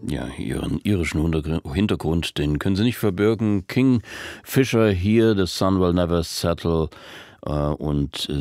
Ja, Ihren irischen Hintergrund, den können Sie nicht verbirgen. King Fisher hier, The Sun Will Never Settle. Und